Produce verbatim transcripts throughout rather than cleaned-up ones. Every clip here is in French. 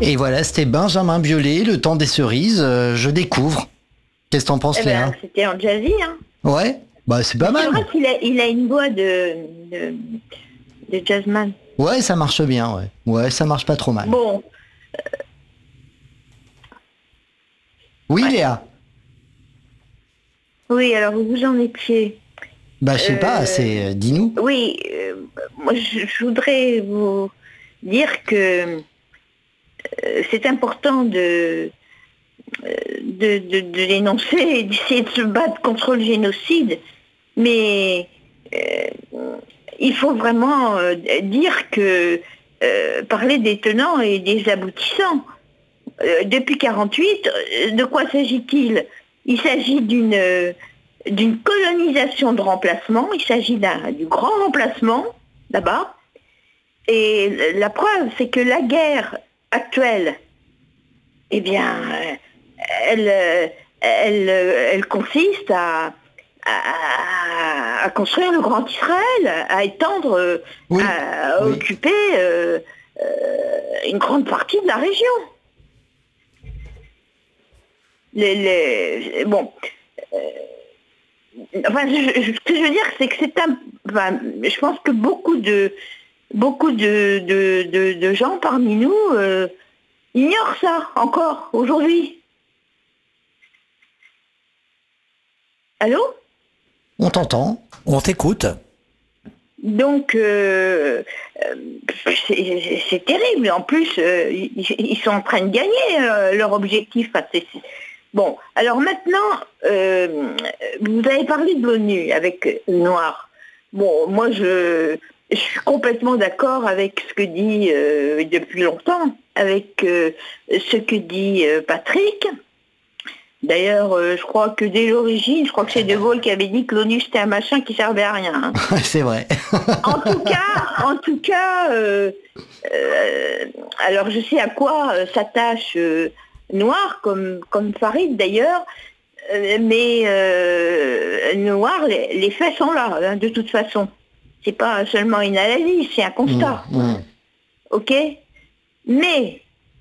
Et voilà, c'était Benjamin Biolay, Le temps des cerises, euh, je découvre. Qu'est-ce que t'en penses, Eh ben, Léa? c'était en jazzy, hein. Ouais, bah c'est pas C'est mal. vrai qu'il a, il a une voix de, de, de jazzman. Ouais, ça marche bien, ouais. Ouais, ça marche pas trop mal. Bon, Oui, ouais. Léa? Oui, alors vous en étiez. Bah je sais pas, Euh, c'est... Dis-nous. oui, euh, moi je, je voudrais vous dire que euh, c'est important de, euh, de, de, de dénoncer et d'essayer de se battre contre le génocide, mais euh, il faut vraiment euh, dire que euh, parler des tenants et des aboutissants. Euh, depuis quarante-huit, euh, de quoi s'agit-il? Il s'agit d'une euh, d'une colonisation de remplacement, il s'agit d'un du grand remplacement là-bas. Et la preuve, c'est que la guerre actuelle, eh bien, euh, elle, euh, elle, euh, elle consiste à, à, à construire le Grand Israël, à étendre, euh, Oui, à oui. occuper euh, euh, une grande partie de la région. Les, les- bon, euh, enfin, je- je- ce que je veux dire, c'est que c'est un, enfin, je pense que beaucoup de, beaucoup de, de, de- de gens parmi nous euh, ignorent ça encore aujourd'hui. Allô? On t'entend. On t'écoute. Donc, euh, euh, c'est c'est terrible. En plus, euh, ils, ils sont en train de gagner euh, leur objectif. Enfin, c'est- c'est- Bon, alors maintenant, euh, vous avez parlé de l'ONU avec Noir. Bon, moi, je, je suis complètement d'accord avec ce que dit euh, depuis longtemps, avec euh, ce que dit euh, Patrick. D'ailleurs, euh, je crois que dès l'origine, je crois que c'est De Gaulle qui avait dit que l'ONU c'était un machin qui servait à rien, hein. C'est vrai. En tout cas, en tout cas, euh, euh, alors je sais à quoi euh, s'attache euh, Noir, comme, comme Farid d'ailleurs, euh, mais euh, Noir, les, les faits sont là, hein, de toute façon. C'est pas seulement une analyse, c'est un constat. Mmh, mmh. Ok? Mais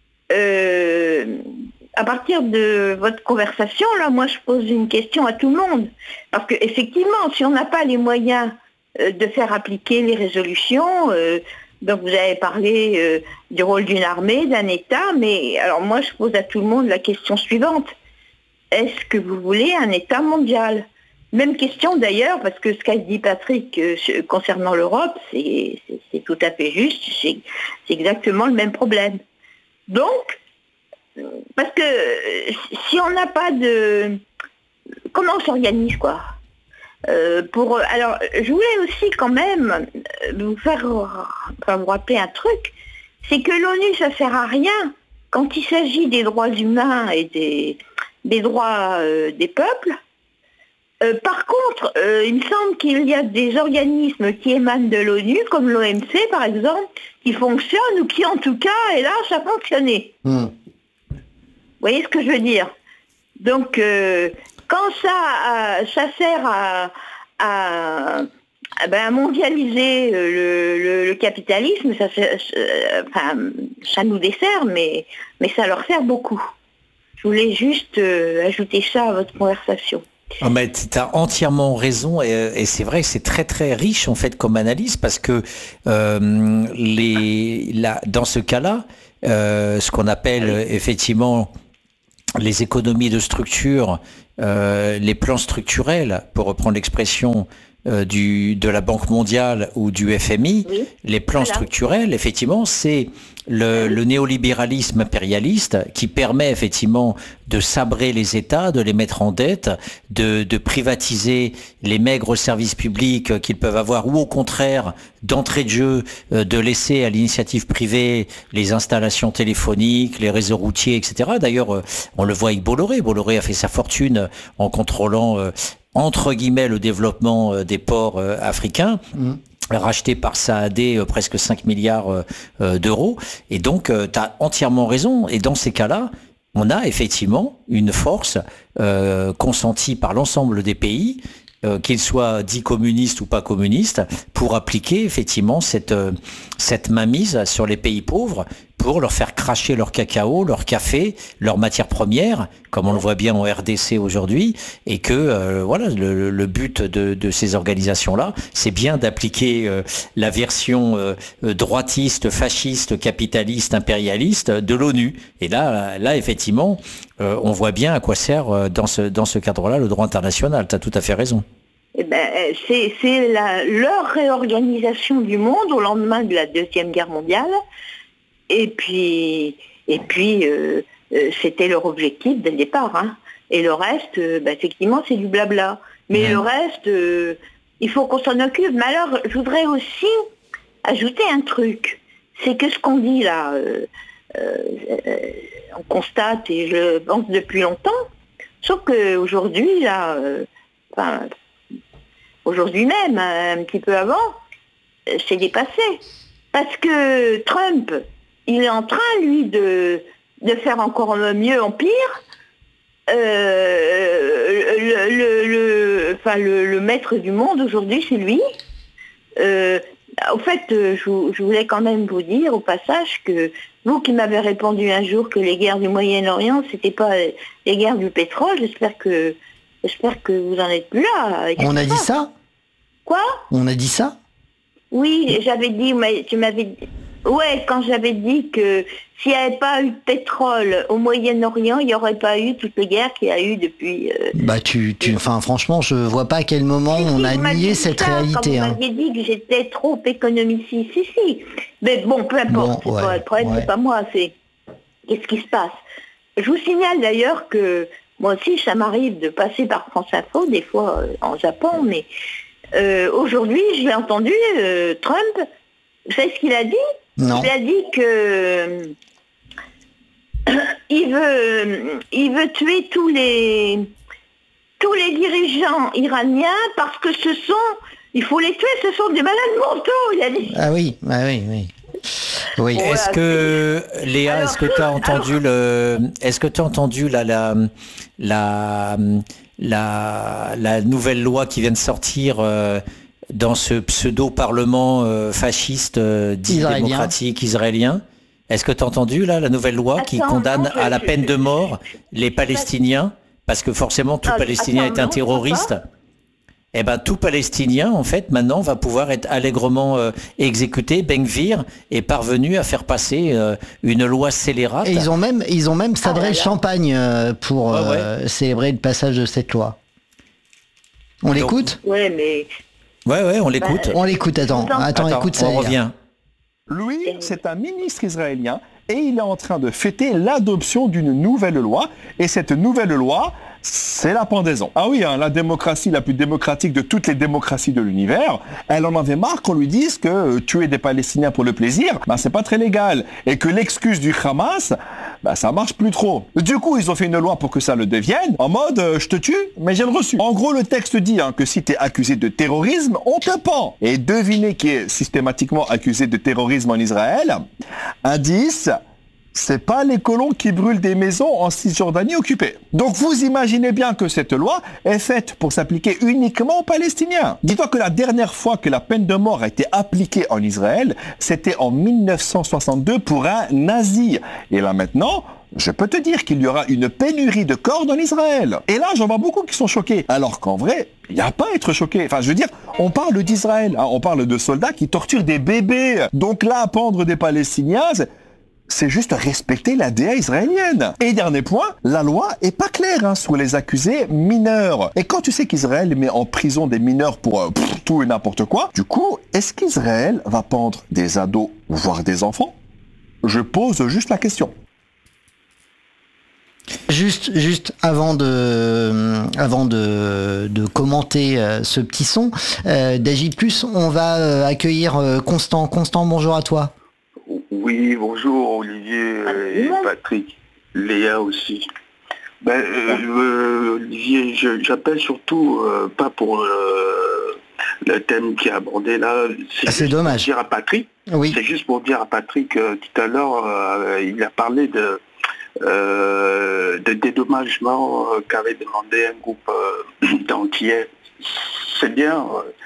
euh, à partir de votre conversation, là, moi je pose une question à tout le monde. Parce qu'effectivement, si on n'a pas les moyens euh, de faire appliquer les résolutions, euh, donc vous avez parlé euh, du rôle d'une armée, d'un État, mais alors moi je pose à tout le monde la question suivante. Est-ce que vous voulez un État mondial? Même question d'ailleurs, parce que ce qu'a dit Patrick euh, concernant l'Europe, c'est c'est- c'est tout à fait juste, c'est c'est exactement le même problème. Donc, parce que euh, si on n'a pas de... Comment on s'organise, quoi? Euh, pour, alors, je voulais aussi quand même euh, vous faire enfin, vous rappeler un truc, c'est que l'ONU, ça sert à rien quand il s'agit des droits humains et des, des droits euh, des peuples. Euh, par contre, euh, il me semble qu'il y a des organismes qui émanent de l'ONU, comme l'O M C par exemple, qui fonctionnent ou qui en tout cas, hélas, a fonctionné. Mmh. Vous voyez ce que je veux dire? Donc, euh, quand ça, euh, ça sert à, à- à, ben, à mondialiser euh, le, le- le capitalisme, ça, fait- euh, enfin, ça nous dessert, mais, mais ça leur sert beaucoup. Je voulais juste euh, ajouter ça à votre conversation. Ah, mais tu as entièrement raison et, et c'est vrai que c'est très très riche en fait comme analyse parce que euh, les, la, dans ce cas-là, euh, ce qu'on appelle euh, effectivement les économies de structure, euh, les plans structurels, pour reprendre l'expression euh, du, de la Banque mondiale ou du F M I, Oui. les plans Voilà. structurels, effectivement, c'est le, le néolibéralisme impérialiste qui permet effectivement de sabrer les États, de les mettre en dette, de, de privatiser les maigres services publics qu'ils peuvent avoir, ou au contraire, d'entrée de jeu, euh, de laisser à l'initiative privée les installations téléphoniques, les réseaux routiers, et cetera. D'ailleurs, euh, on le voit avec Bolloré. Bolloré a fait sa fortune en contrôlant, euh, entre guillemets, le développement euh, des ports euh, africains. Mmh. Racheté par Saad euh, presque cinq milliards euh, euh, d'euros. Et donc, euh, tu as entièrement raison. Et dans ces cas-là, on a effectivement une force euh, consentie par l'ensemble des pays, euh, qu'ils soient dits communistes ou pas communistes, pour appliquer effectivement cette, euh, cette mainmise sur les pays pauvres, pour leur faire cracher leur cacao, leur café, leurs matières premières, comme on le voit bien en R D C aujourd'hui, et que euh, voilà, le, le but de, de ces organisations-là, c'est bien d'appliquer euh, la version euh, droitiste, fasciste, capitaliste, impérialiste de l'ONU. Et là, là effectivement, euh, on voit bien à quoi sert euh, dans ce, dans ce cadre-là le droit international. Tu as tout à fait raison. Eh ben, c'est, c'est la, leur réorganisation du monde au lendemain de la Deuxième Guerre mondiale. Et puis, et puis euh, euh, c'était leur objectif dès le départ. Hein. Et le reste, euh, bah, effectivement, c'est du blabla. Mais mmh. le reste, euh, il faut qu'on s'en occupe. Mais alors, je voudrais aussi ajouter un truc. C'est que ce qu'on dit là, euh, euh, on constate, et je le pense depuis longtemps, sauf qu'aujourd'hui, là, euh, enfin, aujourd'hui même, un petit peu avant, c'est dépassé. Parce que Trump, il est en train, lui, de, de faire encore mieux en pire. Euh, le, le, le, enfin, le, le maître du monde aujourd'hui, c'est lui. Euh, au fait, je, je voulais quand même vous dire au passage que vous qui m'avez répondu un jour que les guerres du Moyen-Orient, c'était pas les guerres du pétrole, j'espère que, j'espère que vous en êtes plus là. On a dit ça ? Quoi ? On a dit ça ? Oui, j'avais dit, tu m'avais dit... Ouais, quand j'avais dit que s'il n'y avait pas eu de pétrole au Moyen-Orient, il n'y aurait pas eu toutes les guerres qu'il y a eu depuis... Euh, bah tu, tu, enfin franchement, je vois pas à quel moment si, on si, a nié cette ça, réalité. Quand hein. vous m'aviez dit que j'étais trop économiciste, si, si. Mais bon, peu importe, bon, ouais, pas, le problème, ouais. c'est pas moi, c'est qu'est-ce qui se passe. Je vous signale d'ailleurs que moi aussi, ça m'arrive de passer par France Info, des fois euh, en Japon, mais euh, aujourd'hui, je l'ai entendu, euh, Trump, vous savez ce qu'il a dit ? Non. Il a dit que euh, il veut, il veut tuer tous les, tous les dirigeants iraniens parce que ce sont, il faut les tuer, ce sont des malades mentaux, il a dit. Ah oui, ah oui, oui. Oui. Voilà, est-ce que c'est... Léa, alors, est-ce que tu as entendu alors... le, est-ce que tu as entendu la la la la, la nouvelle loi qui vient de sortir euh, dans ce pseudo-parlement euh, fasciste euh, dit israélien. démocratique israélien? Est-ce que tu as entendu là la nouvelle loi attends, qui condamne non, je, à la je, peine je, de mort je, je, les Palestiniens, parce que forcément tout ah, Palestinien attends, est un non, terroriste? Eh ben tout Palestinien en fait maintenant va pouvoir être allègrement euh, exécuté. Ben Gvir est parvenu à faire passer euh, une loi scélérate. Et ils ont même ils ont même sabré ah, le champagne euh, pour ouais, ouais. Euh, célébrer le passage de cette loi. On Donc, l'écoute? Ouais mais. Ouais ouais on l'écoute. Bah, on l'écoute. Attends attends, attends écoute ça. On revient. Lui, c'est un ministre israélien et il est en train de fêter l'adoption d'une nouvelle loi. Et cette nouvelle loi, c'est la pendaison. Ah oui, hein, la démocratie la plus démocratique de toutes les démocraties de l'univers, elle en avait marre qu'on lui dise que euh, tuer des Palestiniens pour le plaisir, ben, c'est pas très légal. Et que l'excuse du Hamas, ben, ça marche plus trop. Du coup, ils ont fait une loi pour que ça le devienne, en mode euh, je te tue, mais j'ai le reçu. En gros, le texte dit hein, que si tu es accusé de terrorisme, on te pend. Et devinez qui est systématiquement accusé de terrorisme en Israël? Indice, c'est pas les colons qui brûlent des maisons en Cisjordanie occupée. Donc vous imaginez bien que cette loi est faite pour s'appliquer uniquement aux Palestiniens. Dis-toi que la dernière fois que la peine de mort a été appliquée en Israël, c'était en mille neuf cent soixante-deux pour un nazi. Et là maintenant, je peux te dire qu'il y aura une pénurie de cordes en Israël. Et là, j'en vois beaucoup qui sont choqués. Alors qu'en vrai, il n'y a pas à être choqué. Enfin, je veux dire, on parle d'Israël, hein, on parle de soldats qui torturent des bébés. Donc là, pendre des Palestiniens, c'est juste respecter la D A israélienne. Et dernier point, la loi est pas claire hein, sur les accusés mineurs. Et quand tu sais qu'Israël met en prison des mineurs pour euh, pff, tout et n'importe quoi, du coup, est-ce qu'Israël va pendre des ados, voire des enfants? Je pose juste la question. Juste, juste avant de, avant de, de commenter euh, ce petit son, euh, d'Agi plus, on va euh, accueillir euh, Constant. Constant, bonjour à toi. Oui, bonjour Olivier et Patrick, Léa aussi. Ben, euh, Olivier, je, j'appelle surtout euh, pas pour euh, le thème qui est abordé là. C'est, c'est dommage. Pour dire à Patrick. Oui. C'est juste pour dire à Patrick euh, tout à l'heure, euh, il a parlé de euh, de dédommagement euh, qu'avait demandé un groupe euh, d'Antillais. C'est bien. Euh,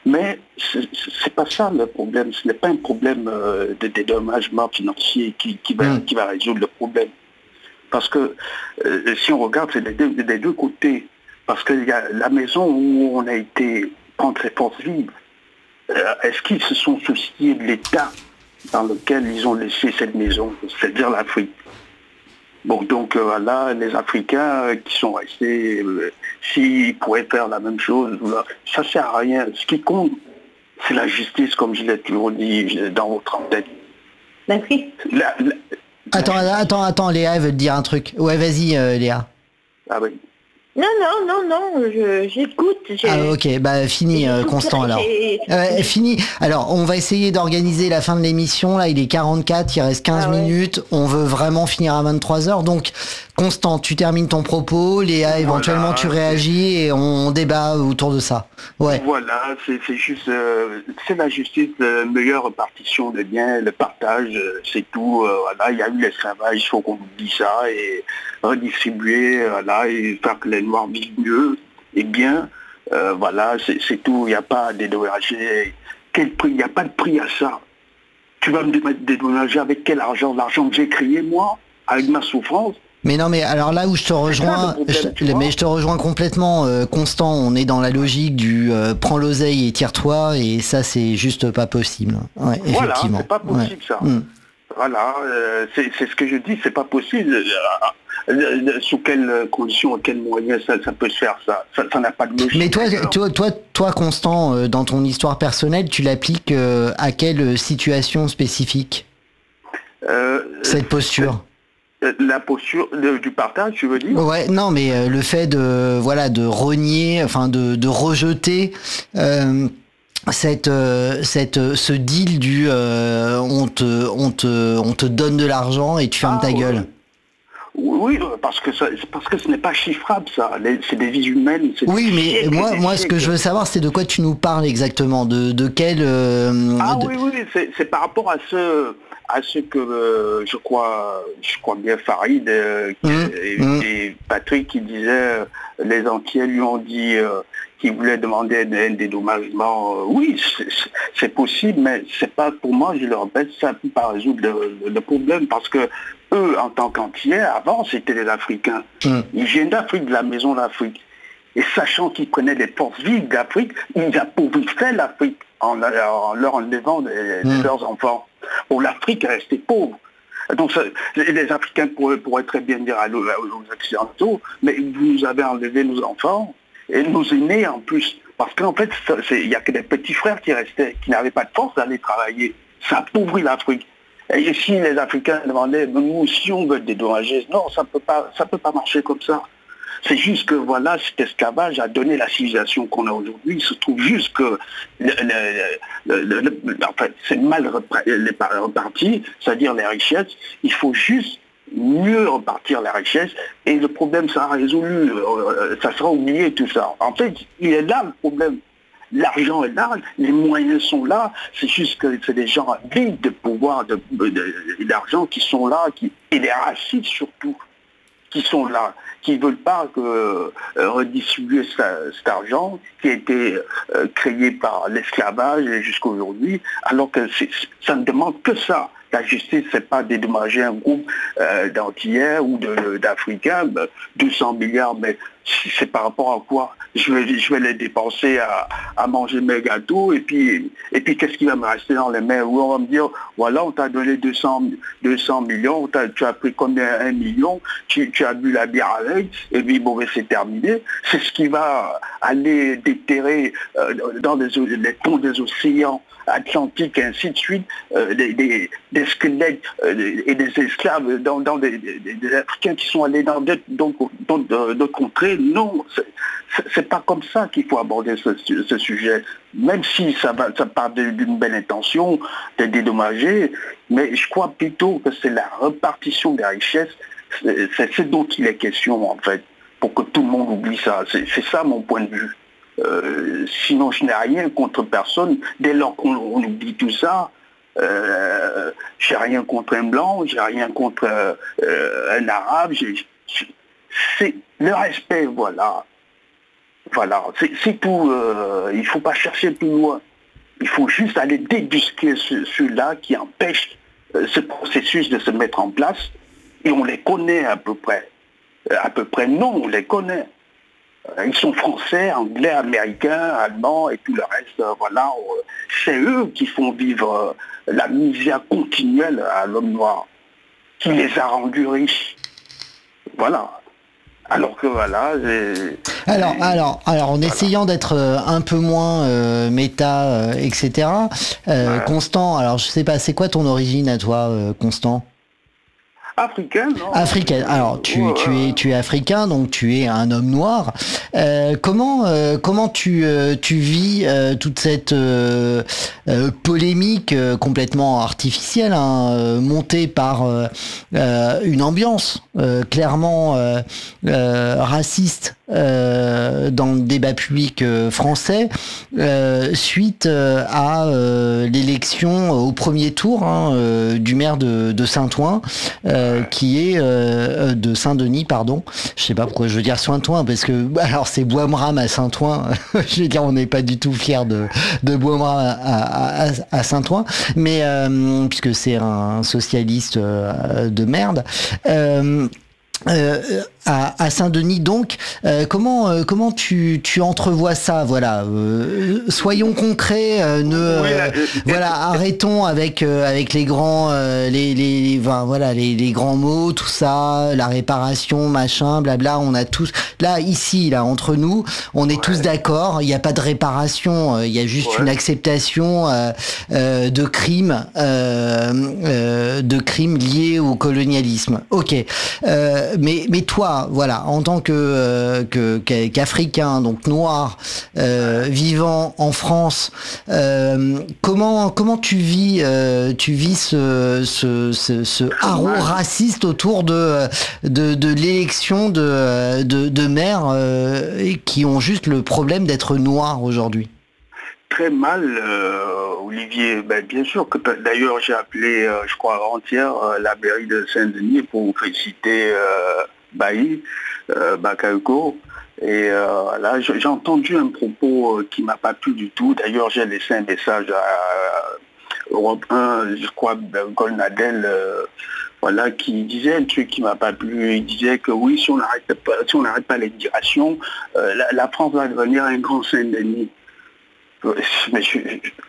Mais c'est, c'est pas ça le problème. Ce n'est pas un problème euh, de dédommagement financier qui, qui, va, mmh. qui va résoudre le problème. Parce que euh, si on regarde, c'est des deux, des deux côtés. Parce qu'il y a la maison où on a été prendre ses forces vives. Euh, est-ce qu'ils se sont souciés de l'état dans lequel ils ont laissé cette maison, c'est-à-dire l'Afrique? Bon, donc euh, voilà, les Africains euh, qui sont restés, euh, s'ils pourraient faire la même chose, ça ne sert à rien. Ce qui compte, c'est la justice, comme je l'ai toujours dit dans votre antenne. L'Afrique. La, la, attends, la... attends, attends, Léa, elle veut te dire un truc. Ouais, vas-y, euh, Léa. Ah oui. Non, non, non, non, je, j'écoute. J'ai... Ah ok, bah fini euh, Constant alors. Euh, fini. Alors on va essayer d'organiser la fin de l'émission, là il est quarante-quatre, il reste quinze ah ouais. minutes, on veut vraiment finir à vingt-trois heures, donc Constant, tu termines ton propos, Léa voilà, éventuellement tu réagis et on débat autour de ça. Ouais. Voilà, c'est, c'est juste, euh, c'est la justice, euh, meilleure répartition des biens, le partage, euh, c'est tout. Euh, voilà, il y a eu l'esclavage, il faut qu'on oublie ça et redistribuer, euh, voilà, et faire que les Noirs vivent mieux et bien. Euh, voilà, c'est, c'est tout, il n'y a pas à dédommager. Quel prix? Il n'y a pas de prix à ça. Tu vas me dédommager avec quel argent? L'argent que j'ai créé moi, avec ma souffrance? Mais non, mais alors là où je te rejoins, problème, je, mais je te rejoins complètement, euh, Constant, on est dans la logique du euh, prends l'oseille et tire-toi, et ça c'est juste pas possible. Ouais, voilà, effectivement. C'est pas possible ouais. ça. Mm. Voilà, euh, c'est, c'est ce que je dis, c'est pas possible. Euh, euh, sous quelles conditions, quels moyens ça, ça peut se faire ça, ça Ça n'a pas de logique. Mais toi, toi, toi, toi, Constant, euh, dans ton histoire personnelle, tu l'appliques euh, à quelle situation spécifique euh, cette posture? La posture de, du partage, tu veux dire? Ouais, non, mais euh, le fait de voilà de renier, enfin de, de rejeter euh, cette euh, cette ce deal du euh, on te on te on te donne de l'argent et tu fermes ah, ta gueule. Oui, parce que ça, parce que ce n'est pas chiffrable ça. Les, c'est des vies humaines. C'est oui, mais chics, moi moi ce que je veux savoir c'est de quoi tu nous parles exactement, de de quel. Euh, ah de... oui oui, c'est, c'est par rapport à ce. à ce que euh, je crois je crois bien Farid euh, mmh, et, mmh. et Patrick qui disaient euh, les Antillais lui ont dit euh, qu'ils voulaient demander un dédommagement. Euh, oui, c'est, c'est possible, mais c'est pas pour moi, je le répète, ça ne peut pas résoudre le, le problème parce que eux, en tant qu'Antillais, avant c'était les Africains. Mmh. Ils viennent d'Afrique, de la maison d'Afrique. Et sachant qu'ils prenaient les forces vives d'Afrique, ils appauvissaient l'Afrique en, en leur enlevant des, mmh. leurs enfants. Bon, l'Afrique est restée pauvre. Donc ça, les Africains pourraient, pourraient très bien dire à, aux Occidentaux, mais vous nous avez enlevé nos enfants et nos aînés en plus. Parce qu'en fait, il n'y a que des petits frères qui restaient, qui n'avaient pas de force d'aller travailler. Ça appauvrit l'Afrique. Et si les Africains demandaient, nous aussi on veut dédommager, non, ça ne peut pas, ça peut pas marcher comme ça. C'est juste que voilà, cet esclavage a donné la civilisation qu'on a aujourd'hui. Il se trouve juste que le, le, le, le, en fait, c'est mal reparti, c'est-à-dire les richesses. Il faut juste mieux repartir la richesse et le problème sera résolu, ça sera oublié tout ça. En fait, il est là le problème. L'argent est là, les moyens sont là, c'est juste que c'est des gens avides de pouvoir, de, de, de, d'argent qui sont là, qui, et des racistes surtout, qui sont là, qui ne veulent pas que, euh, redistribuer ça, cet argent qui a été euh, créé par l'esclavage jusqu'à aujourd'hui, alors que c'est, ça ne demande que ça. La justice, c'est pas dédommager un groupe euh, d'Antillais ou de, d'Africains, ben, deux cents milliards, mais c'est par rapport à quoi? Je vais, je vais les dépenser à, à manger mes gâteaux et puis, et puis qu'est-ce qui va me rester dans les mains? Ou on va me dire, voilà, on t'a donné deux cents millions, tu as pris combien? Un million, tu, tu as bu la bière avec, et puis bon, ben, c'est terminé. C'est ce qui va aller déterrer euh, dans les, les fonds des océans Atlantique et ainsi de suite, euh, des, des, des squelettes euh, et des esclaves dans, dans des, des, des Africains qui sont allés dans d'autres, d'autres, d'autres contrées. Non, c'est, c'est pas comme ça qu'il faut aborder ce, ce sujet. Même si ça, va, ça part d'une belle intention de dédommager, mais je crois plutôt que c'est la répartition des richesses, c'est, c'est ce dont il est question en fait, pour que tout le monde oublie ça. C'est, c'est ça mon point de vue. Euh, sinon je n'ai rien contre personne. Dès lors qu'on on oublie tout ça, euh, j'ai rien contre un blanc, j'ai rien contre euh, un arabe. J'ai, j'ai, c'est le respect, voilà. Voilà, c'est, c'est tout. Euh, il ne faut pas chercher plus loin. Il faut juste aller débusquer ce, ceux-là qui empêchent euh, ce processus de se mettre en place. Et on les connaît à peu près. Euh, à peu près non, on les connaît. Euh, ils sont français, anglais, américains, allemands et tout le reste. Euh, voilà, euh, c'est eux qui font vivre euh, la misère continuelle à l'homme noir, qui les a rendus riches. Voilà. Alors que voilà. J'ai, alors, j'ai... alors, alors, en voilà. essayant d'être euh, un peu moins euh, méta, euh, et cetera. Euh, ouais. Constant, alors je sais pas, c'est quoi ton origine à toi, euh, Constant ? Africaine, non ? Africaine. Alors, tu, ouais, tu es, tu es africain, donc tu es un homme noir. Euh, comment, euh, comment tu, euh, tu vis euh, toute cette euh, euh, polémique euh, complètement artificielle, hein, euh, montée par euh, euh, une ambiance euh, clairement euh, euh, raciste euh, dans le débat public euh, français euh, suite euh, à euh, l'élection au premier tour hein, euh, du maire de, de Saint-Ouen. Euh, qui est euh, de Saint-Denis, pardon. Je sais pas pourquoi je veux dire Saint-Ouen, parce que alors c'est Bois-Mram à Saint-Ouen. Je veux dire, on n'est pas du tout fiers de, de Bois-Mram à, à, à Saint-Ouen, mais euh, puisque c'est un socialiste euh, de merde. Euh, Euh, à, à Saint-Denis donc euh, comment euh, comment tu, tu entrevois ça voilà euh, soyons concrets euh, ne oui, là, euh, voilà arrêtons avec euh, avec les grands euh, les les, les enfin, voilà les, les grands mots tout ça la réparation machin blabla on a tous là ici là entre nous on est ouais. tous d'accord il n'y a pas de réparation il y a juste ouais. une acceptation euh, euh, de crimes euh, euh, de crimes liés au colonialisme ok euh, Mais, mais toi, voilà, en tant que, euh, que qu'Africain, donc noir, euh, vivant en France, euh, comment comment tu vis euh, tu vis ce ce ce, ce haro raciste autour de de, de l'élection de de, de maires euh, qui ont juste le problème d'être noirs aujourd'hui? Très mal, euh, Olivier. Ben, bien sûr que d'ailleurs j'ai appelé, euh, je crois avant-hier, euh, la mairie de Saint-Denis pour féliciter euh, Bailly, euh, Bakayoko. Et euh, là, j'ai entendu un propos qui m'a pas plu du tout. D'ailleurs, j'ai laissé un message à Europe un, je crois, Golnadel, euh, voilà, qui disait un truc qui m'a pas plu. Il disait que oui, si on n'arrête pas, si on n'arrête pas l'immigration, euh, la, la France va devenir un grand Saint-Denis. Mais je,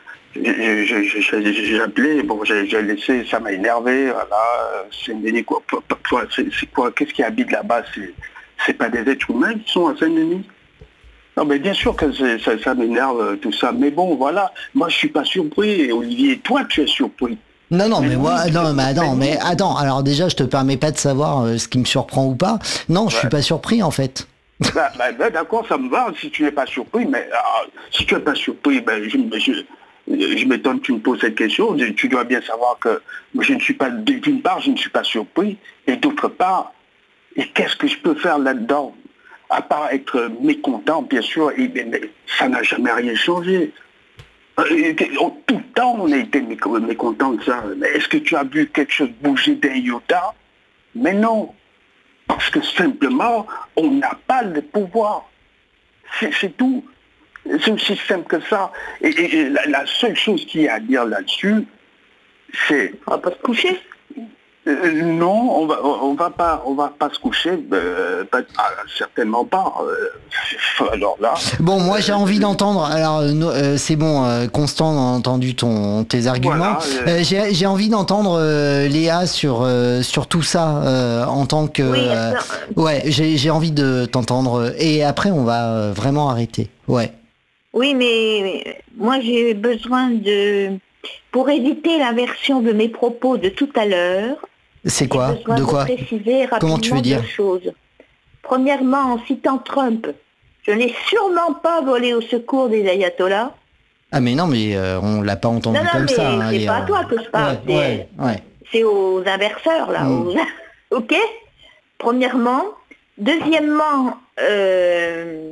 je, je, je, j'ai appelé, bon, j'ai, j'ai laissé, ça m'a énervé, voilà, Saint-Denis, quoi, c'est, c'est quoi, qu'est-ce qui habite là-bas, c'est, c'est pas des êtres humains qui sont à Saint-Denis? Non, mais bien sûr que c'est, ça, ça m'énerve, tout ça, mais bon, voilà, moi je suis pas surpris, et Olivier, toi tu es surpris. Non, non, mais, mais moi, oui, non, mais attends, mais attends, alors déjà, je te permets pas de savoir euh, ce qui me surprend ou pas. Non, je ouais. suis pas surpris, en fait. Bah, bah, bah, d'accord, ça me va, si tu n'es pas surpris, mais euh, si tu n'es pas surpris, ben, je, je, je m'étonne que tu me poses cette question. Tu dois bien savoir que je ne suis pas, d'une part, je ne suis pas surpris, et d'autre part, et qu'est-ce que je peux faire là-dedans? À part être mécontent, bien sûr, et, mais ça n'a jamais rien changé. Et, tout le temps, on a été mécontent de ça. Mais est-ce que tu as vu quelque chose bouger d'un iota? Mais non. Parce que simplement, on n'a pas le pouvoir. C'est, c'est tout. C'est aussi simple que ça. Et, et, et la, la seule chose qu'il y a à dire là-dessus, c'est... On va pas se coucher. Euh, non, on va, on va pas, on va pas se coucher, euh, pas, ah, certainement pas. Euh, alors là. Bon, moi j'ai envie d'entendre. Alors euh, c'est bon, euh, Constant a entendu ton tes arguments. Voilà, euh, j'ai, j'ai envie d'entendre euh, Léa sur euh, sur tout ça euh, en tant que. Oui, euh, ouais, j'ai j'ai envie de t'entendre. Et après, on va euh, vraiment arrêter. Ouais. Oui, mais moi j'ai besoin de, pour éviter l'inversion de mes propos de tout à l'heure. C'est quoi? De quoi? Comment tu veux dire? Deux choses. Premièrement, en citant Trump, je n'ai sûrement pas volé au secours des ayatollahs. Ah mais non, mais euh, on l'a pas entendu non, non, comme mais ça. Hein, c'est pas à toi que je parle. Ouais, c'est, ouais, ouais. c'est aux inverseurs, là. Mm. Aux... ok? Premièrement. Deuxièmement, euh...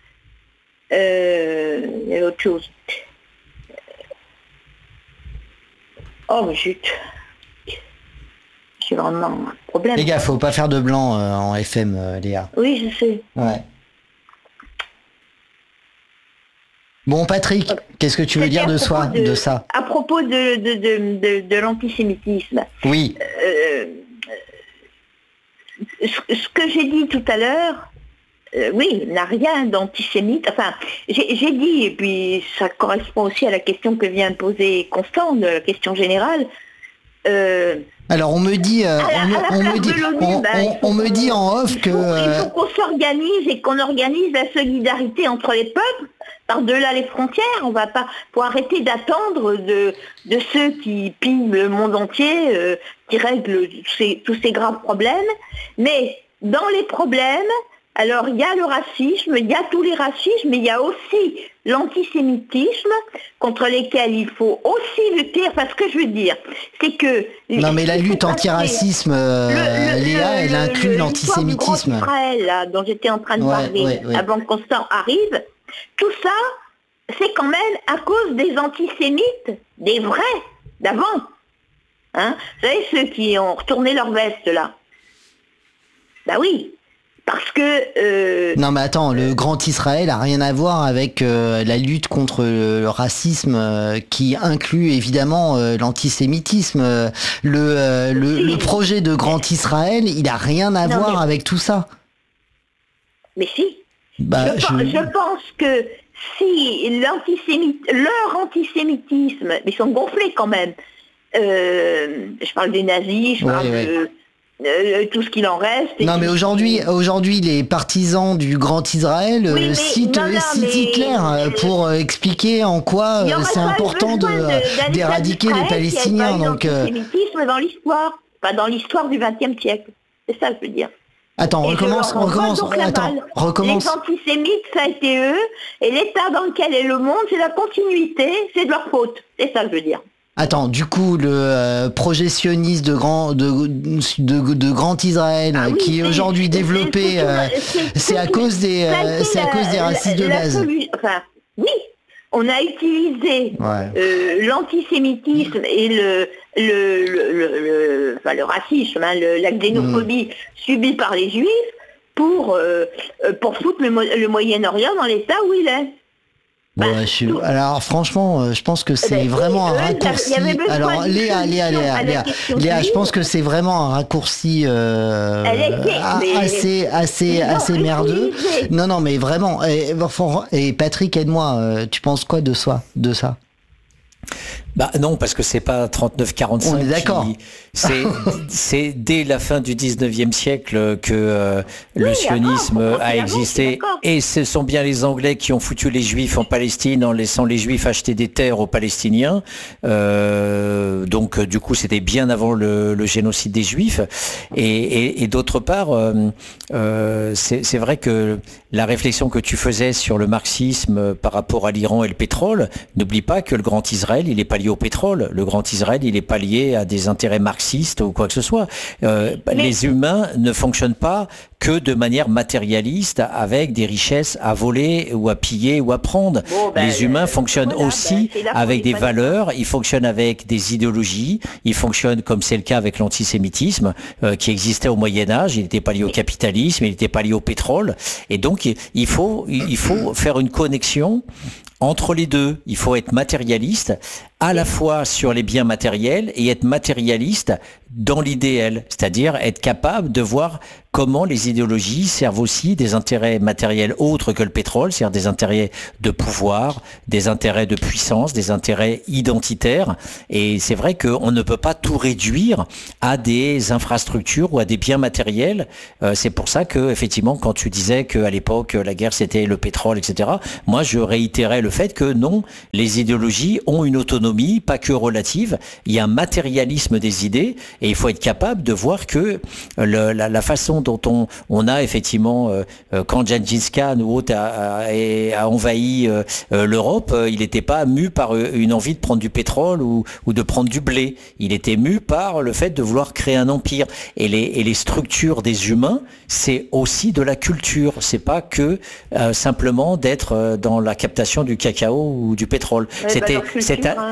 Euh... il y a autre chose. Oh, mais zut. C'est vraiment un problème. Les gars, faut pas faire de blanc euh, en F M, euh, Léa. Oui, je sais. Ouais. Bon, Patrick, qu'est-ce que tu veux dire de, soi, de, de ça À propos de, de, de, de, de l'antisémitisme. Oui. Euh, ce, ce que j'ai dit tout à l'heure, euh, oui, il n'a rien d'antisémite. Enfin, j'ai, j'ai dit, et puis ça correspond aussi à la question que vient de poser Constant, de la question générale. Euh, Alors on me dit, euh, on, on me dit, on, ben, on, on me dit en off il que faut, euh... il faut qu'on s'organise et qu'on organise la solidarité entre les peuples par-delà les frontières. On va pas, faut arrêter d'attendre de, de ceux qui pillent le monde entier, euh, qui règlent tous ces, tous ces graves problèmes. Mais dans les problèmes, alors il y a le racisme, il y a tous les racismes, mais il y a aussi l'antisémitisme contre lesquels il faut aussi lutter. Enfin, ce que je veux dire, c'est que... Non, mais la lutte antiracisme, euh, le, le, Léa, le, elle inclut le, l'antisémitisme. Israël, là, dont j'étais en train de ouais, parler ouais, ouais. avant que Constant arrive, tout ça, c'est quand même à cause des antisémites, des vrais, d'avant. Hein, vous savez, ceux qui ont retourné leur veste, là. Ben oui. Parce que... Euh, non mais attends, le Grand Israël a rien à voir avec euh, la lutte contre le, le racisme euh, qui inclut évidemment euh, l'antisémitisme. Le, euh, le, si. le projet de Grand Israël, il a rien à non, voir mais... avec tout ça. Mais si. Bah, je, je... Pense, je pense que si l'antisémite, leur antisémitisme, ils sont gonflés quand même. Euh, je parle des nazis, je parle ouais, de... Ouais. Euh, tout ce qu'il en reste. Non mais aujourd'hui, aujourd'hui les partisans du Grand Israël oui, citent, non, non, citent Hitler euh, pour euh, expliquer en quoi euh, c'est important de, de, d'éradiquer les Palestiniens. Donc l'antisémitisme dans l'histoire, pas dans l'histoire du vingtième siècle. C'est ça que je veux dire. Attends, on recommence, on recommence, attends, recommence. Les antisémites, ça a été eux, et l'état dans lequel est le monde, c'est la continuité, c'est de leur faute. C'est ça que je veux dire. Attends, du coup, le euh, projet sioniste de grand, de, de, de Grand Israël, ah oui, qui est aujourd'hui développé, c'est, euh, c'est, c'est à cause des, euh, c'est à cause des racistes de base. Enfin, oui, on a utilisé ouais. euh, l'antisémitisme et le, le, le, le, le, enfin, le racisme, hein, le, la xénophobie mmh. subie par les Juifs pour, euh, pour foutre le, le Moyen-Orient dans l'état où il est. Bah, ouais, je suis... Alors franchement, je pense que c'est ben, vraiment un raccourci. Alors Léa, Léa, Léa, Léa, Léa, je pense que c'est vraiment un raccourci euh, était, assez, assez, assez merdeux. Non, non, mais vraiment. Et, et Patrick, aide-moi. Tu penses quoi de ça, de ça? Bah non, parce que c'est pas trente-neuf quarante-cinq. On est d'accord. Qui, c'est, c'est dès la fin du dix-neuvième siècle que euh, oui, le sionisme a existé. Et ce sont bien les Anglais qui ont foutu les Juifs en Palestine en laissant les Juifs acheter des terres aux Palestiniens. Euh, donc du coup, c'était bien avant le, le génocide des Juifs. Et, et, et d'autre part, euh, euh, c'est, c'est vrai que la réflexion que tu faisais sur le marxisme par rapport à l'Iran et le pétrole, n'oublie pas que le Grand Israël, il n'est pas lié au pétrole. Le Grand Israël, il n'est pas lié à des intérêts marxistes ou quoi que ce soit. Euh, Mais... Les humains ne fonctionnent pas que de manière matérialiste, avec des richesses à voler ou à piller ou à prendre. Bon, ben, les humains euh, fonctionnent voilà, aussi ben, avec des valeurs, ils fonctionnent avec des idéologies, ils fonctionnent comme c'est le cas avec l'antisémitisme euh, qui existait au Moyen-Âge, il n'était pas lié au capitalisme, il n'était pas lié au pétrole. Et donc, il faut, il faut faire une connexion entre les deux. Il faut être matérialiste à la fois sur les biens matériels et être matérialiste dans l'idéal, c'est-à-dire être capable de voir comment les idéologies servent aussi des intérêts matériels autres que le pétrole, c'est-à-dire des intérêts de pouvoir, des intérêts de puissance, des intérêts identitaires. Et c'est vrai qu'on ne peut pas tout réduire à des infrastructures ou à des biens matériels. Euh, c'est pour ça que, effectivement, quand tu disais qu'à l'époque, la guerre, c'était le pétrole, et cetera, moi, je réitérais le fait que non, les idéologies ont une autonomie, pas que relative. Il y a un matérialisme des idées et il faut être capable de voir que le, la, la façon dont on, on a effectivement, euh, quand Gengis Khan ou autre a, a, a envahi euh, l'Europe, euh, il n'était pas mu par une envie de prendre du pétrole ou, ou de prendre du blé. Il était mu par le fait de vouloir créer un empire. Et les, et les structures des humains, c'est aussi de la culture. C'est pas que euh, simplement d'être dans la captation du cacao ou du pétrole. Ouais, c'était, bah, culture, c'était, hein.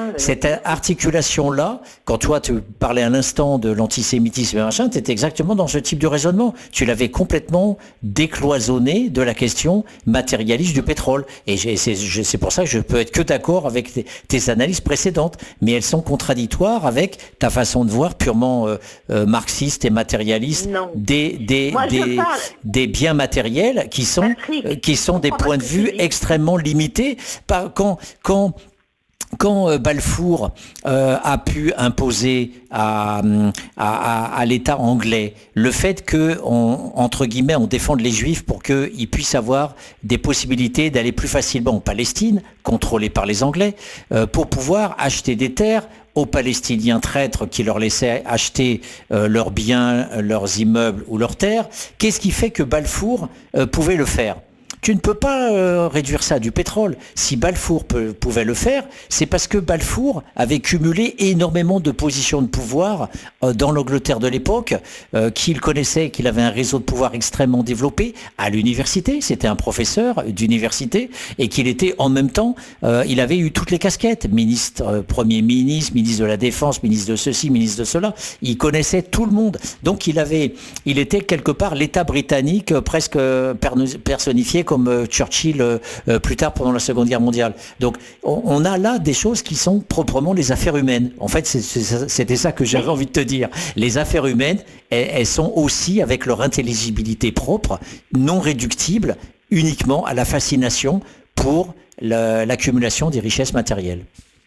Hein, cette articulation-là, quand toi tu parlais à l'instant de l'antisémitisme et machin, tu étais exactement dans ce type de raisonnement. Tu l'avais complètement décloisonné de la question matérialiste du pétrole. Et c'est, c'est pour ça que je peux être que d'accord avec tes, tes analyses précédentes. Mais elles sont contradictoires avec ta façon de voir purement euh, euh, marxiste et matérialiste non. des, des, Moi, des, des biens matériels qui sont, euh, qui sont des points de vue extrêmement limités. Par, quand, quand, quand euh, Balfour euh, a pu imposer à, à, à, à l'État anglais le fait que, on, entre guillemets, on défende les Juifs pour qu'ils puissent avoir des possibilités d'aller plus facilement en Palestine, contrôlée par les Anglais, euh, pour pouvoir acheter des terres aux Palestiniens traîtres qui leur laissaient acheter euh, leurs biens, leurs immeubles ou leurs terres. Qu'est-ce qui fait que Balfour euh, pouvait le faire ? Tu ne peux pas euh, réduire ça à du pétrole. Si Balfour peut, pouvait le faire, c'est parce que Balfour avait cumulé énormément de positions de pouvoir euh, dans l'Angleterre de l'époque, euh, qu'il connaissait, qu'il avait un réseau de pouvoir extrêmement développé à l'université. C'était un professeur d'université et qu'il était en même temps, euh, il avait eu toutes les casquettes, ministre, euh, premier ministre, ministre de la Défense, ministre de ceci, ministre de cela. Il connaissait tout le monde. Donc il avait, il était quelque part l'État britannique euh, presque euh, personnifié comme euh, Churchill euh, euh, plus tard pendant la Seconde Guerre mondiale. Donc on, on a là des choses qui sont proprement les affaires humaines. En fait, c'est, c'est, c'était ça que j'avais envie de te dire. Les affaires humaines, elles, elles sont aussi avec leur intelligibilité propre, non réductible uniquement à la fascination pour la, l'accumulation des richesses matérielles.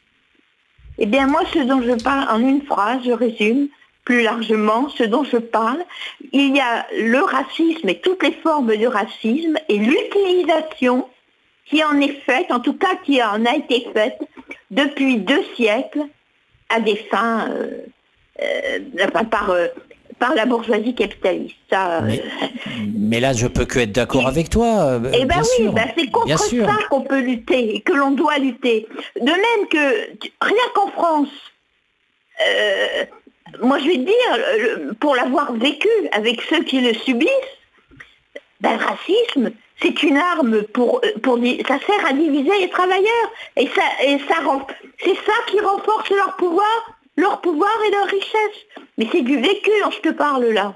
Eh bien moi, ce dont je parle en une phrase, je résume plus largement ce dont je parle. Il y a le racisme et toutes les formes de racisme et l'utilisation qui en est faite, en tout cas qui en a été faite depuis deux siècles à des fins euh, euh, par, euh, par la bourgeoisie capitaliste. Ça, mais, euh, mais là, je peux que être d'accord et, avec toi. Eh bien oui, ben c'est contre ça qu'on peut lutter et que l'on doit lutter. De même que, rien qu'en France, euh, moi, je vais te dire, pour l'avoir vécu avec ceux qui le subissent, ben, le racisme, c'est une arme pour, pour... Ça sert à diviser les travailleurs. Et, ça, et ça, c'est ça qui renforce leur pouvoir, leur pouvoir et leur richesse. Mais c'est du vécu dont je te parle là.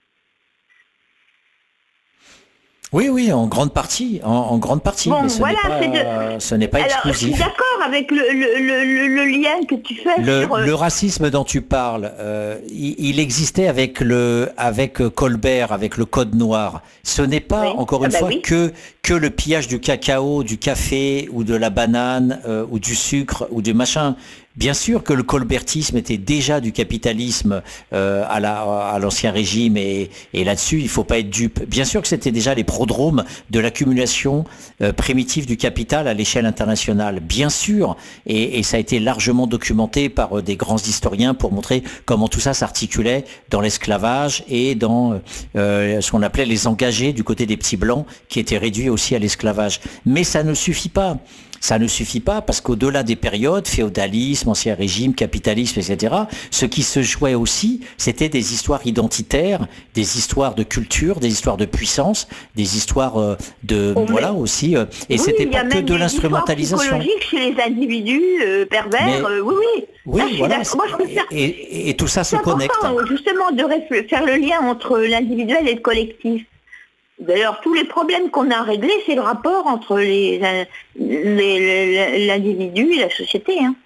Oui, oui, en grande partie, en, en grande partie, bon, mais ce voilà, n'est pas, de... ce n'est pas Alors, exclusif. Je suis d'accord avec le, le, le, le lien que tu fais le, sur... Le racisme dont tu parles, euh, il, il existait avec, le, avec Colbert, avec le Code noir. Ce n'est pas, oui. encore une ah bah fois, oui. que, que le pillage du cacao, du café, ou de la banane, euh, ou du sucre, ou du machin. Bien sûr que le colbertisme était déjà du capitalisme euh, à, la, à l'ancien régime et, et là-dessus, il ne faut pas être dupe. Bien sûr que c'était déjà les prodromes de l'accumulation euh, primitive du capital à l'échelle internationale. Bien sûr, et, et ça a été largement documenté par euh, des grands historiens pour montrer comment tout ça s'articulait dans l'esclavage et dans euh, ce qu'on appelait les engagés du côté des petits blancs qui étaient réduits aussi à l'esclavage. Mais ça ne suffit pas. Ça ne suffit pas parce qu'au-delà des périodes, féodalisme, ancien régime, capitalisme, et cetera, ce qui se jouait aussi, c'était des histoires identitaires, des histoires de culture, des histoires de puissance, des histoires euh, de... Oh, voilà aussi. Euh, et oui, c'était pas que de l'instrumentalisation. Psychologique chez les individus euh, pervers, mais, euh, oui, oui. Oui, Là, voilà. Moi, je faire... et, et, et tout ça se connecte. C'est important, justement, de réfl- faire le lien entre l'individuel et le collectif. D'ailleurs, tous les problèmes qu'on a réglés, c'est le rapport entre les, les, les, l'individu et la société. Hein.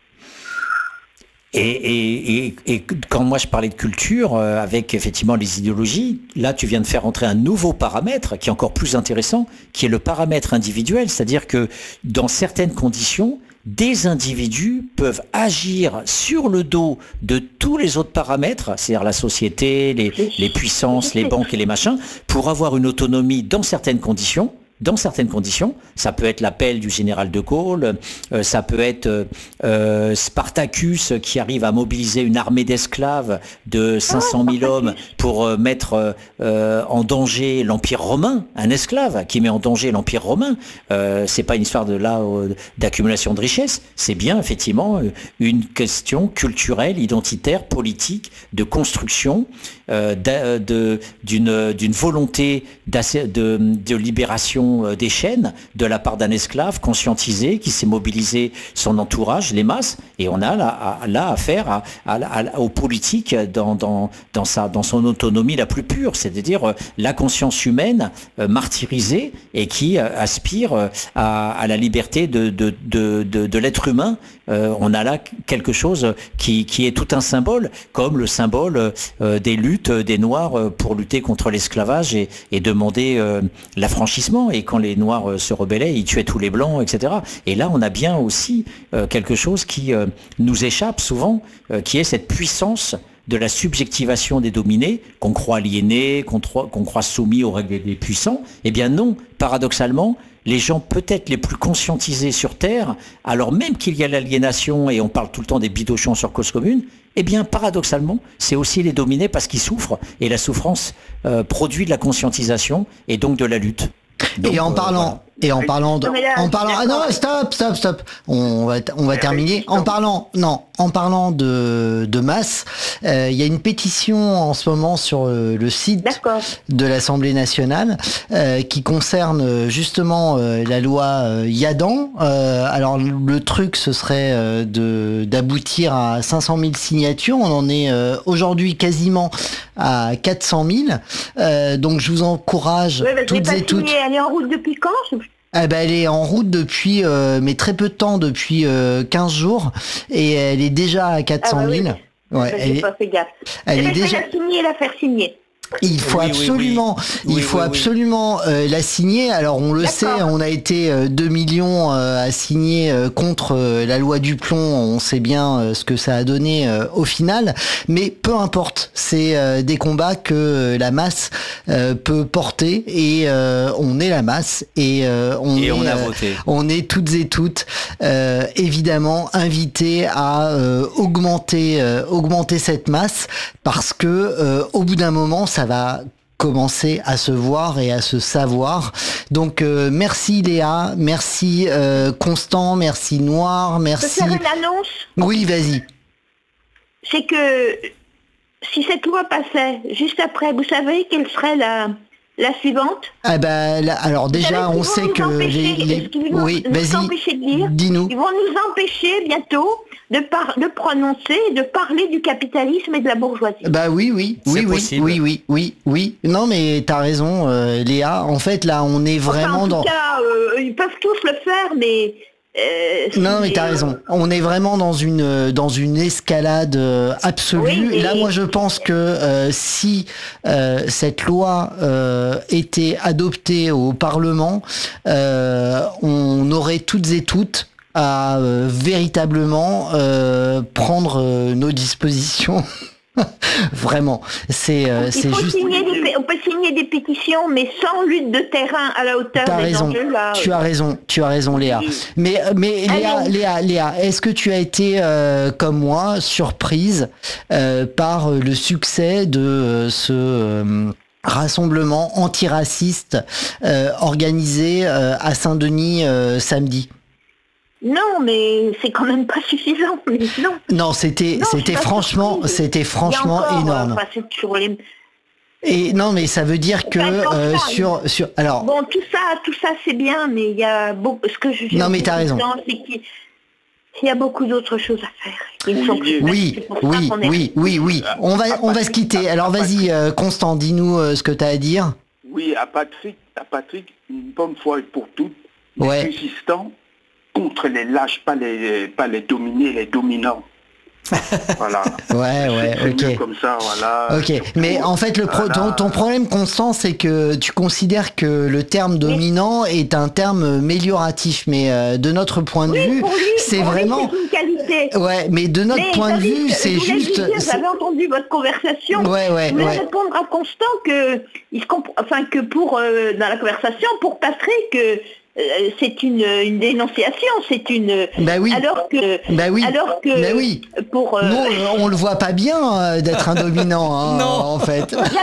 Et, et, et, et quand moi je parlais de culture, euh, avec effectivement les idéologies, là tu viens de faire entrer un nouveau paramètre qui est encore plus intéressant, qui est le paramètre individuel, c'est-à-dire que dans certaines conditions, des individus peuvent agir sur le dos de tous les autres paramètres, c'est-à-dire la société, les, les puissances, les banques et les machins, pour avoir une autonomie dans certaines conditions. Dans certaines conditions, ça peut être l'appel du général de Gaulle, euh, ça peut être euh, Spartacus qui arrive à mobiliser une armée d'esclaves de cinq cent mille hommes pour euh, mettre euh, en danger l'Empire romain, un esclave qui met en danger l'Empire romain. Euh, c'est pas une histoire de là euh, d'accumulation de richesses, c'est bien effectivement une question culturelle, identitaire, politique, de construction, euh, de, d'une, d'une volonté de, de libération libération des chaînes de la part d'un esclave conscientisé qui s'est mobilisé son entourage, les masses, et on a là, là affaire à, à, à, aux politiques dans, dans, dans, sa, dans son autonomie la plus pure, c'est-à-dire la conscience humaine euh, martyrisée et qui euh, aspire euh, à, à la liberté de, de, de, de, de l'être humain. Euh, on a là quelque chose qui, qui est tout un symbole, comme le symbole euh, des luttes des Noirs pour lutter contre l'esclavage et, et demander euh, l'affranchissement. Et quand les Noirs euh, se rebellaient, ils tuaient tous les Blancs, et cetera. Et là, on a bien aussi euh, quelque chose qui euh, nous échappe souvent, euh, qui est cette puissance de la subjectivation des dominés, qu'on croit aliénés, qu'on croit, qu'on croit soumis aux règles des puissants. Eh bien non, paradoxalement, les gens peut-être les plus conscientisés sur Terre, alors même qu'il y a l'aliénation et on parle tout le temps des bidochons sur cause commune, eh bien paradoxalement, c'est aussi les dominés parce qu'ils souffrent. Et la souffrance euh, produit de la conscientisation et donc de la lutte. Donc, et en euh, parlant... voilà. Et en parlant, de, en parlant, ah non, stop, stop, stop. On va, on va terminer. En parlant, non, en parlant de, de masse, euh, il y a une pétition en ce moment sur le, le site de l'Assemblée nationale euh, qui concerne justement euh, la loi euh, Yadan. Euh, alors le truc, ce serait euh, de d'aboutir à cinq cent mille signatures. On en est euh, aujourd'hui quasiment à quatre cent mille. Euh, donc je vous encourage ouais, toutes et toutes. Elle est en route depuis quand? Eh ben, elle est en route depuis, euh, mais très peu de temps, depuis euh, quinze jours, et elle est déjà à quatre cent mille. Ah, bah oui. Ouais, elle est, pas fait gaffe. Elle est déjà. La signer, la faire signer. Il faut oui, absolument, oui, oui. il Oui, faut oui, absolument euh, la signer. Alors on le sait, on a été euh, deux millions euh, à signer euh, contre euh, la loi du plomb. On sait bien euh, ce que ça a donné euh, au final. Mais peu importe, c'est euh, des combats que euh, la masse euh, peut porter et euh, on est la masse et euh, on et est, on a euh, voté. On est toutes et toutes euh, évidemment invités à euh, augmenter, euh, augmenter cette masse parce que euh, au bout d'un moment ça va commencer à se voir et à se savoir. Donc euh, merci Léa, merci euh, Constant, merci Noir, merci. Je peux faire une annonce ? Oui, vas-y. C'est que si cette loi passait juste après, vous savez quelle serait la la suivante ? Ah bah là, alors déjà on sait que empêcher, les, les... Ils vont oui, nous vas-y. empêcher de dire, dis-nous. Ils vont nous empêcher bientôt de, par... de prononcer, de parler du capitalisme et de la bourgeoisie. Bah oui, oui, oui, oui, possible. oui, oui, oui, oui. Non mais t'as raison, euh, Léa. En fait là, on est vraiment enfin, en dans. tout cas, euh, ils peuvent tous le faire, mais. Euh, non mais t'as raison. On est vraiment dans une dans une escalade euh, absolue. Oui, Là, moi, je pense que euh, si euh, cette loi euh, était adoptée au Parlement, euh, on aurait toutes et toutes à euh, véritablement euh, prendre euh, nos dispositions. Vraiment, c'est euh, c'est juste. Des, on peut signer des pétitions, mais sans lutte de terrain à la hauteur T'as des raison. enjeux. Là, tu as raison, tu as raison, Léa. Mais mais Léa, Allez. Léa, Léa, est-ce que tu as été euh, comme moi surprise euh, par le succès de euh, ce euh, rassemblement antiraciste euh, organisé euh, à Saint-Denis euh, samedi? Non, mais c'est quand même pas suffisant. Mais non. Non, c'était Non, c'était franchement, surprise. c'était franchement encore, énorme. Enfin, c'est toujours les... Et non, mais ça veut dire que euh, sur sur alors. Bon, tout ça, tout ça, c'est bien, mais il y a beaucoup. Ce que je. Non, mais t'as raison. C'est qu'il il y a beaucoup d'autres choses à faire. Qui ne sont plus oui, oui, oui, oui, oui. On va on va se quitter. Alors vas-y, euh, Constant, dis-nous euh, ce que tu as à dire. Oui, à Patrick, à Patrick, une bonne fois et pour toutes, ouais. résistant contre les lâches, pas les, pas les dominés, les dominants. Voilà. Ouais, ouais, c'est ok. Comme ça, voilà. Ok, mais en fait, le pro, ton, ton problème, Constant, c'est que tu considères que le terme dominant est un terme mélioratif, mais euh, de notre point de oui, vue, c'est vraiment. C'est une qualité. Ouais, mais de notre mais point de vue, je c'est juste. J'avais entendu votre conversation. Ouais, ouais, je voulais ouais. répondre à Constant que, il se comp... enfin, que pour euh, dans la conversation, pour Patrick. Euh, Euh, c'est une, une dénonciation, c'est une. Bah oui. Alors que. Bah oui. Alors que. Bah oui. Pour. Euh... Nous, on le voit pas bien euh, d'être un dominant, hein, non. en fait.